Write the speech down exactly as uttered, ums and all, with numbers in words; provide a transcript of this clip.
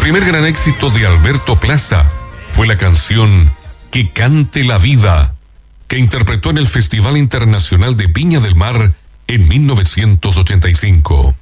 primer gran éxito de Alberto Plaza fue la canción Que cante la vida, que interpretó en el Festival Internacional de Viña del Mar en mil novecientos ochenta y cinco.